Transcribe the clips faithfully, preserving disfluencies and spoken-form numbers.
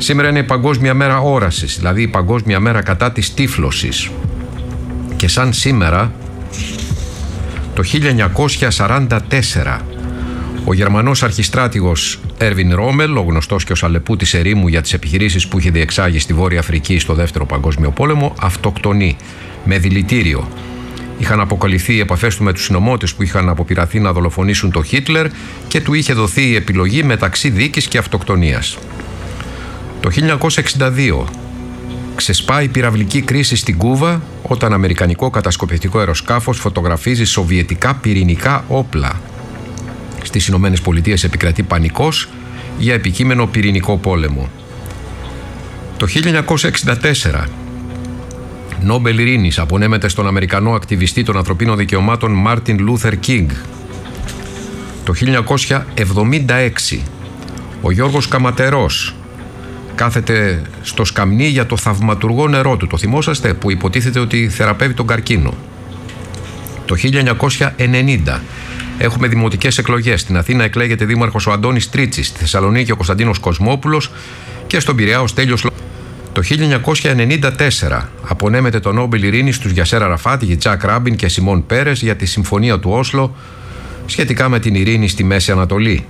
Σήμερα είναι η Παγκόσμια Μέρα Όρασης, δηλαδή η Παγκόσμια Μέρα κατά της τύφλωσης. Και σαν σήμερα, το χίλια εννιακόσια σαράντα τέσσερα, ο Γερμανός αρχιστράτηγος Έρβιν Ρόμελ, ο γνωστός και ως αλεπούτης ερήμου για τις επιχειρήσεις που είχε διεξάγει στη Βόρεια Αφρική στο Δεύτερο Παγκόσμιο Πόλεμο, αυτοκτονεί με δηλητήριο. Είχαν αποκαλυφθεί οι επαφές του με τους συνωμότες που είχαν αποπειραθεί να δολοφονήσουν τον Χίτλερ και του είχε δοθεί η επιλογή μεταξύ δίκης και αυτοκτονίας. Το χίλια εννιακόσια εξήντα δύο ξεσπάει πυραυλική κρίση στην Κούβα όταν αμερικανικό κατασκοπευτικό αεροσκάφος φωτογραφίζει σοβιετικά πυρηνικά όπλα. Στις Ηνωμένες Πολιτείες επικρατεί πανικός για επικείμενο πυρηνικό πόλεμο. Το χίλια εννιακόσια εξήντα τέσσερα Νόμπελ Ειρήνης απονέμεται στον Αμερικανό ακτιβιστή των ανθρωπίνων δικαιωμάτων Μάρτιν Λούθερ Κίνγκ. Το χίλια εννιακόσια εβδομήντα έξι ο Γιώργος Καματερός κάθεται στο σκαμνί για το θαυματουργό νερό του. Το θυμόσαστε, που υποτίθεται ότι θεραπεύει τον καρκίνο. Το χίλια εννιακόσια ενενήντα έχουμε δημοτικές εκλογές. Στην Αθήνα εκλέγεται δήμαρχος ο Αντώνης Τρίτσης, στη Θεσσαλονίκη ο Κωνσταντίνος Κοσμόπουλος και στον Πειραιά ο Στέλιος. Το χίλια εννιακόσια ενενήντα τέσσερα απονέμεται το Νόμπελ Ειρήνης στους Γιασέρ Αραφάτ, Γιτσάκ Ράμπιν και Σιμών Πέρες για τη Συμφωνία του Όσλο σχετικά με την ειρήνη στη Μέση Ανατολή.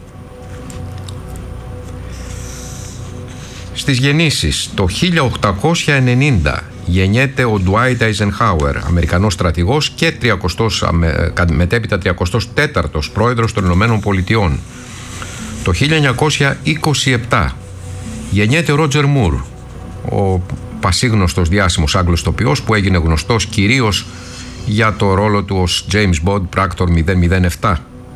Στις γεννήσεις, το χίλια οκτακόσια ενενήντα γεννιέται ο Ντουάιτ Άιζενχάουερ, Αμερικανός στρατηγός και τριακοστός, μετέπειτα τριακοστός τέταρτος πρόεδρος των Ηνωμένων Πολιτειών. Το χίλια εννιακόσια είκοσι επτά γεννιέται ο Ρότζερ Μουρ, ο πασίγνωστος διάσημος Άγγλος τοπιός που έγινε γνωστός κυρίως για το ρόλο του ως James Bond πράκτορ μηδέν μηδέν επτά.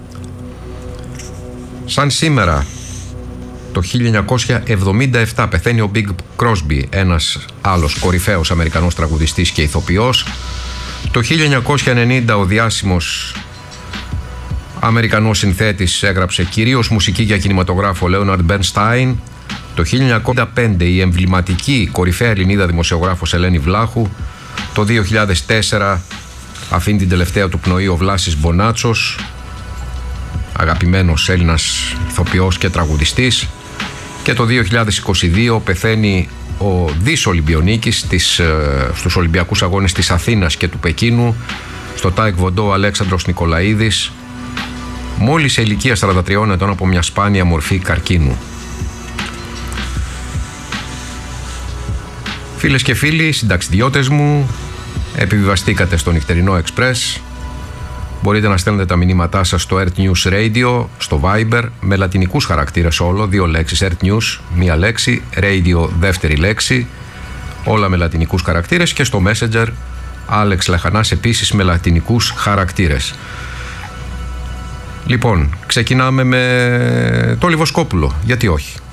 Σαν σήμερα, το χίλια εννιακόσια εβδομήντα επτά πεθαίνει ο Bing Crosby, ένας άλλος κορυφαίος Αμερικανός τραγουδιστής και ηθοποιός. Το χίλια εννιακόσια ενενήντα ο διάσημος Αμερικανός συνθέτης έγραψε κυρίως μουσική για κινηματογράφο Λέοναρντ Μπερνστάιν. Το χίλια εννιακόσια πέντε η εμβληματική κορυφαία Ελληνίδα δημοσιογράφος Ελένη Βλάχου. Το δύο χιλιάδες τέσσερα αφήνει την τελευταία του πνοή ο Βλάσης Μπονάτσος, αγαπημένος Έλληνας ηθοποιός και τραγουδιστής. Και το δύο χιλιάδες είκοσι δύο πεθαίνει ο Δης Ολυμπιονίκης στις, στους Ολυμπιακούς Αγώνες της Αθήνας και του Πεκίνου, στο Τάικ Βοντό Αλέξανδρος Νικολαίδης, μόλις σε ηλικία σαράντα τριών ετών από μια σπάνια μορφή καρκίνου. Φίλες και φίλοι, συνταξιδιώτες μου, επιβιβαστήκατε στο νυχτερινό Express. Μπορείτε να στέλνετε τα μηνύματά σας στο Earth News Radio, στο Viber, με λατινικούς χαρακτήρες όλο, δύο λέξεις, Earth News, μία λέξη, Radio, δεύτερη λέξη, όλα με λατινικούς χαρακτήρες, και στο Messenger, Άλεξ Λαχανάς, επίσης με λατινικούς χαρακτήρες. Λοιπόν, ξεκινάμε με το Λιβοσκόπουλο, γιατί όχι.